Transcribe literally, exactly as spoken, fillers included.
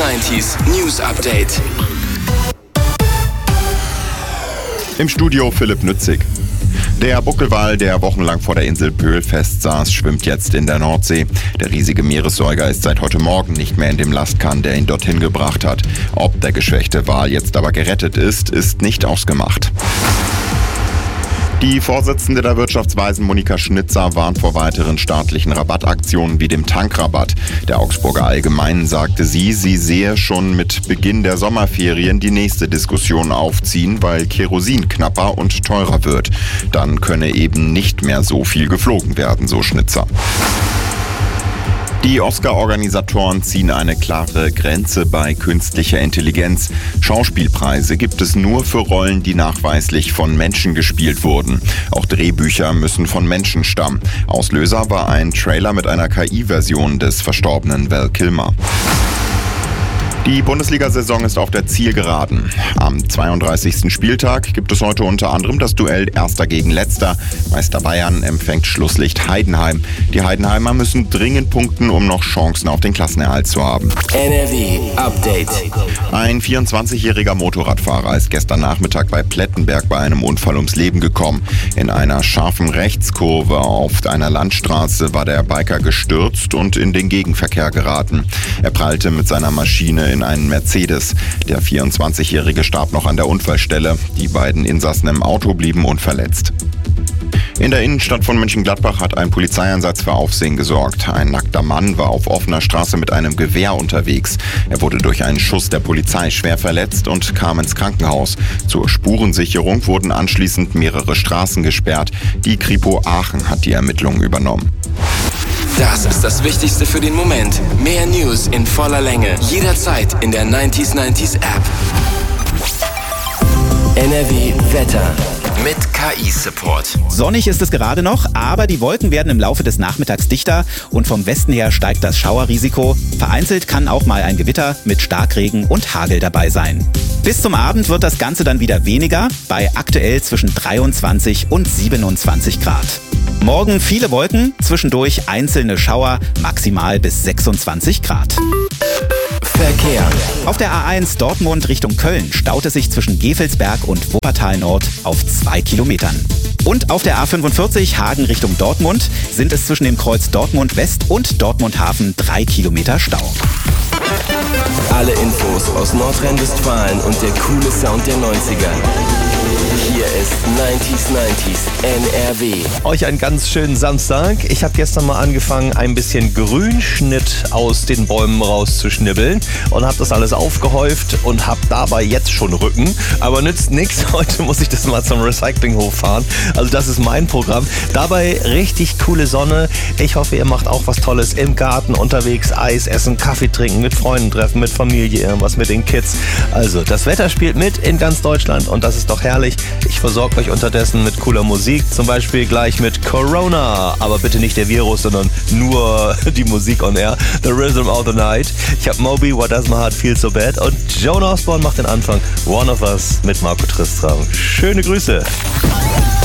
neunzig News Update. Im Studio Philipp Nützig. Der Buckelwal, der wochenlang vor der Insel Pöhl festsaß, schwimmt jetzt in der Nordsee. Der riesige Meeressäuger ist seit heute Morgen nicht mehr in dem Lastkahn, der ihn dorthin gebracht hat. Ob der geschwächte Wal jetzt aber gerettet ist, ist nicht ausgemacht. Die Vorsitzende der Wirtschaftsweisen Monika Schnitzer warnt vor weiteren staatlichen Rabattaktionen wie dem Tankrabatt. Der Augsburger Allgemeinen sagte sie, sie sehe schon mit Beginn der Sommerferien die nächste Diskussion aufziehen, weil Kerosin knapper und teurer wird. Dann könne eben nicht mehr so viel geflogen werden, so Schnitzer. Die Oscar-Organisatoren ziehen eine klare Grenze bei künstlicher Intelligenz. Schauspielpreise gibt es nur für Rollen, die nachweislich von Menschen gespielt wurden. Auch Drehbücher müssen von Menschen stammen. Auslöser war ein Trailer mit einer K I-Version des verstorbenen Val Kilmer. Die Bundesliga-Saison ist auf der Zielgeraden. Am zweiunddreißigsten Spieltag gibt es heute unter anderem das Duell Erster gegen Letzter. Meister Bayern empfängt Schlusslicht Heidenheim. Die Heidenheimer müssen dringend punkten, um noch Chancen auf den Klassenerhalt zu haben. N R W Update. Ein vierundzwanzigjähriger Motorradfahrer ist gestern Nachmittag bei Plettenberg bei einem Unfall ums Leben gekommen. In einer scharfen Rechtskurve auf einer Landstraße war der Biker gestürzt und in den Gegenverkehr geraten. Er prallte mit seiner Maschine in einen Mercedes. Der vierundzwanzigjährige starb noch an der Unfallstelle. Die beiden Insassen im Auto blieben unverletzt. In der Innenstadt von Mönchengladbach hat ein Polizeieinsatz für Aufsehen gesorgt. Ein nackter Mann war auf offener Straße mit einem Gewehr unterwegs. Er wurde durch einen Schuss der Polizei schwer verletzt und kam ins Krankenhaus. Zur Spurensicherung wurden anschließend mehrere Straßen gesperrt. Die Kripo Aachen hat die Ermittlungen übernommen. Das ist das Wichtigste für den Moment. Mehr News in voller Länge. Jederzeit in der neunzig neunzig App. N R W Wetter. Mit K I-Support. Sonnig ist es gerade noch, aber die Wolken werden im Laufe des Nachmittags dichter und vom Westen her steigt das Schauerrisiko. Vereinzelt kann auch mal ein Gewitter mit Starkregen und Hagel dabei sein. Bis zum Abend wird das Ganze dann wieder weniger, bei aktuell zwischen dreiundzwanzig und siebenundzwanzig Grad. Morgen viele Wolken, zwischendurch einzelne Schauer, maximal bis sechsundzwanzig Grad. Verkehr. Auf der A eins Dortmund Richtung Köln staut es sich zwischen Gevelsberg und Wuppertal Nord auf zwei Kilometern. Und auf der A fünfundvierzig Hagen Richtung Dortmund sind es zwischen dem Kreuz Dortmund West und Dortmund Hafen drei Kilometer Stau. Alle Infos aus Nordrhein-Westfalen und der coole Sound der neunziger. Hier ist neunzig neunzig N R W. Euch einen ganz schönen Samstag. Ich habe gestern mal angefangen, ein bisschen Grünschnitt aus den Bäumen rauszuschnibbeln und habe das alles aufgehäuft und habe dabei jetzt schon Rücken. Aber nützt nichts. Heute muss ich das mal zum Recyclinghof fahren. Also das ist mein Programm. Dabei richtig coole Sonne. Ich hoffe, ihr macht auch was Tolles im Garten unterwegs. Eis essen, Kaffee trinken, mit Freunden treffen, mit Familie, irgendwas mit den Kids. Also das Wetter spielt mit in ganz Deutschland und das ist doch herrlich. Ich versorge euch unterdessen mit cooler Musik, zum Beispiel gleich mit Corona, aber bitte nicht der Virus, sondern nur die Musik on air. The Rhythm of the Night. Ich habe Moby, What Does My Heart Feel So Bad und Joan Osborne macht den Anfang. One of Us mit Marco Tristram. Schöne Grüße.